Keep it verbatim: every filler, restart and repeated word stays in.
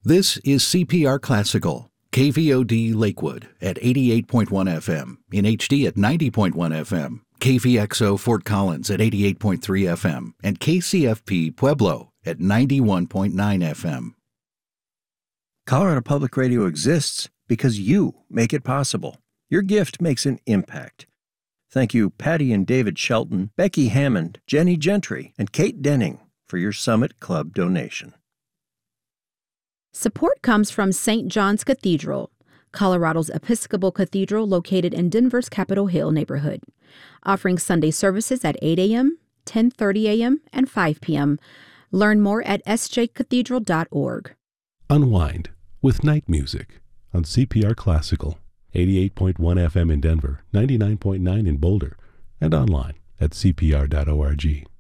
This is C P R Classical, K V O D Lakewood at eighty-eight point one F M, in H D at ninety point one F M, K V X O Fort Collins at eighty-eight point three F M, and K C F P Pueblo at ninety-one point nine F M. Colorado Public Radio exists because you make it possible. Your gift makes an impact. Thank you, Patty and David Shelton, Becky Hammond, Jenny Gentry, and Kate Denning for your Summit Club donation. Support comes from Saint John's Cathedral, Colorado's Episcopal Cathedral located in Denver's Capitol Hill neighborhood, offering Sunday services at eight a.m., ten thirty a.m., and five p.m. Learn more at s j cathedral dot org. Unwind with night music on C P R Classical, eighty-eight point one F M in Denver, ninety-nine point nine in Boulder, and online at c p r dot org.